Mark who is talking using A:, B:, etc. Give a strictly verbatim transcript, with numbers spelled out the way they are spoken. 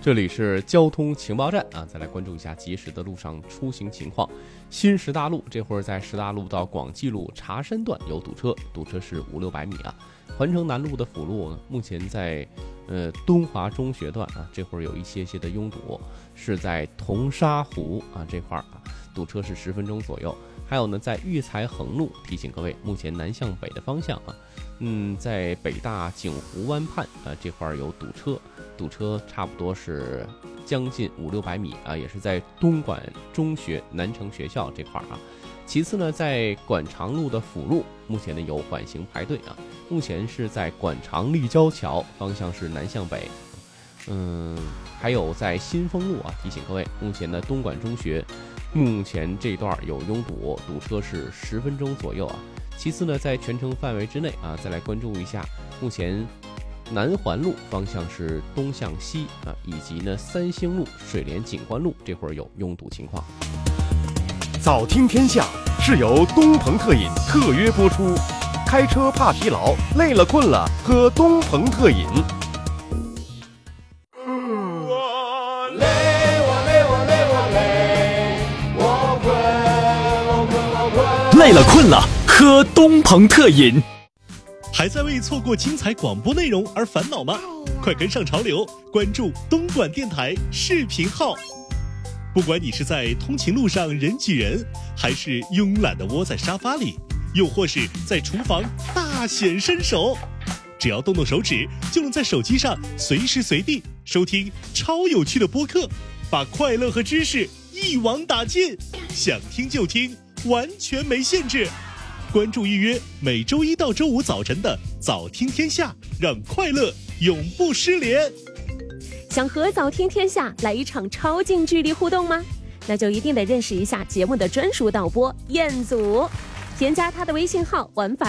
A: 这里是交通情报站啊，再来关注一下及时的路上出行情况。新石大路这会儿在石大路到广济路茶山段有堵车，堵车是五六百米啊。环城南路的辅路呢，目前在呃东华中学段啊，这会儿有一些些的拥堵，是在铜沙湖啊这块儿啊，堵车是十分钟左右。还有呢，在育才横路提醒各位，目前南向北的方向啊，嗯，在北大景湖湾畔啊这块儿有堵车，堵车差不多是将近五六百米啊，也是在东莞中学南城学校这块儿啊。其次呢，在管长路的辅路，目前呢有缓行排队啊，目前是在管长立交桥方向是南向北。嗯，还有在新丰路啊，提醒各位，目前的东莞中学目前这段有拥堵，堵车是十分钟左右啊。其次呢，在全程范围之内啊，再来关注一下，目前南环路方向是东向西啊，以及呢三星路、水莲景观路这会儿有拥堵情况。
B: 早听天下是由东鹏特饮特约播出，开车怕疲劳，累了困了喝东鹏特饮。
C: 累了困了，喝东鹏特饮。
D: 还在为错过精彩广播内容而烦恼吗？快跟上潮流，关注东莞电台视频号。不管你是在通勤路上人挤人，还是慵懒地窝在沙发里，又或是在厨房大显身手，只要动动手指，就能在手机上随时随地收听超有趣的播客，把快乐和知识一网打尽，想听就听，完全没限制。关注预约每周一到周五早晨的早听天下，让快乐永不失联。
E: 想和早听天下来一场超近距离互动吗？那就一定得认识一下节目的专属导播彦祖，添加他的微信号，玩法